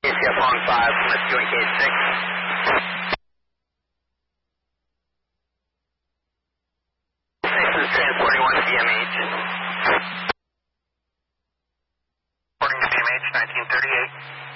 ACF on 5, let's do case 6. This is transporting 1 to BMH. Reporting to BMH, 1938.